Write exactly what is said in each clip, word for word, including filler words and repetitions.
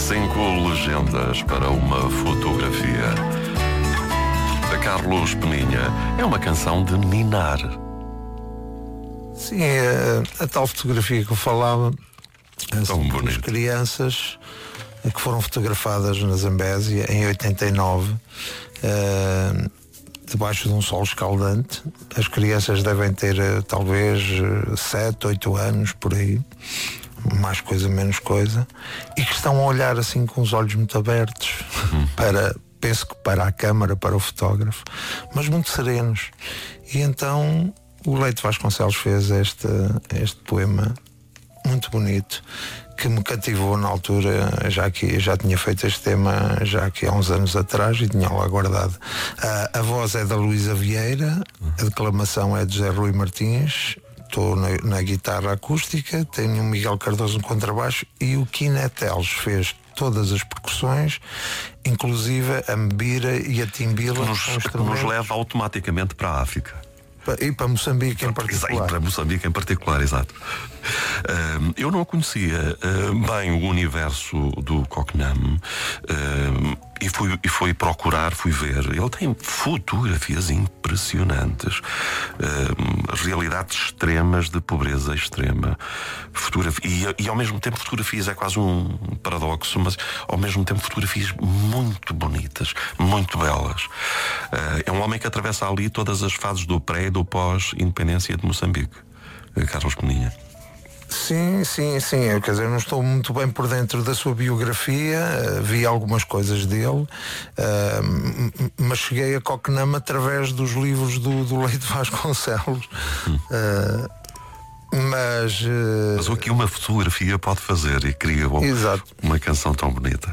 Cinco legendas para uma fotografia. A Carlos Peninha é uma canção de ninar. Sim, a, a tal fotografia que eu falava, Tão as crianças que foram fotografadas na Zambésia em oitenta e nove, uh, debaixo de um sol escaldante. As crianças devem ter uh, talvez sete, oito anos por aí, mais coisa, menos coisa, e que estão a olhar assim com os olhos muito abertos uhum. para, penso que para a câmara, para o fotógrafo, mas muito serenos. E então o Leite Vasconcelos fez este, este poema muito bonito, que me cativou na altura, já que já tinha feito este tema já aqui há uns anos atrás e tinha lá guardado. A, a voz é da Luísa Vieira, a declamação é de José Rui Martins, estou na, na guitarra acústica, tenho o Miguel Cardoso no contrabaixo e o Kineteles fez todas as percussões, inclusive a mbira e a timbila, que nos, que nos leva automaticamente para a África. E para Moçambique em particular. E para Moçambique em particular, exato. Uh, eu não conhecia uh, bem o universo do Cocknam uh, e, fui, e fui procurar, fui ver. Ele tem fotografias impressionantes, uh, realidades extremas de pobreza extrema. Fotografia, e, e ao mesmo tempo fotografias, é quase um paradoxo, mas ao mesmo tempo fotografias muito bonitas, muito belas. Uh, é um homem que atravessa ali todas as fases do pré e do pós-independência de Moçambique. Carlos Peninha. Sim, sim, sim. Eu, quer dizer, não estou muito bem por dentro da sua biografia, uh, vi algumas coisas dele, uh, mas cheguei a Cocknam através dos livros do, do Leite Vasconcelos. Hum. Uh, mas, uh... mas o que uma fotografia pode fazer e cria bom, uma canção tão bonita.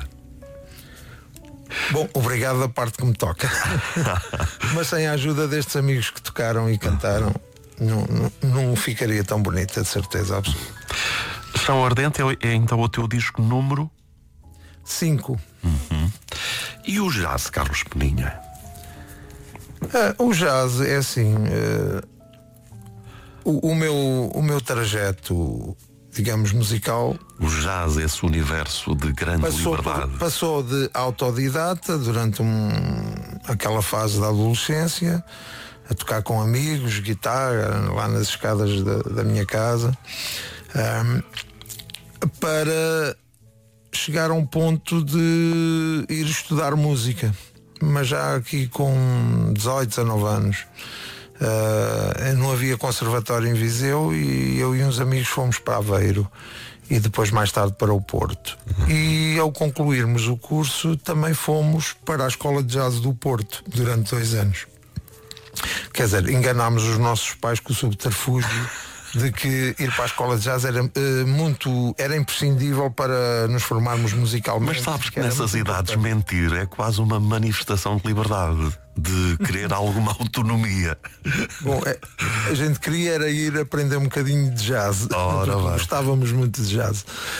Bom, obrigado da parte que me toca. Mas sem a ajuda destes amigos que tocaram e cantaram, não, não, não ficaria tão bonita, de certeza absoluta. Chão Ardente é, é então o teu disco número cinco. Uhum. E o jazz, Carlos Peninha? Uh, o jazz é assim, uh, o, o, meu, o meu trajeto, digamos, musical. O jazz, esse universo de grande passou liberdade. Por, passou de autodidata durante um, aquela fase da adolescência, a tocar com amigos, guitarra, lá nas escadas da, da minha casa, um, para chegar a um ponto de ir estudar música, mas já aqui com dezoito, dezanove anos. Uh, não havia conservatório em Viseu e eu e uns amigos fomos para Aveiro e depois mais tarde para o Porto. Uhum. E ao concluirmos o curso também fomos para a Escola de Jazz do Porto durante dois anos. Quer dizer, enganámos os nossos pais com o subterfúgio de que ir para a Escola de Jazz era uh, muito, era imprescindível para nos formarmos musicalmente. Mas sabes que, que nessas idades importante. Mentir é quase uma manifestação de liberdade, de querer alguma autonomia. Bom, é, a gente queria era ir aprender um bocadinho de jazz. Ora, gostávamos muito de jazz.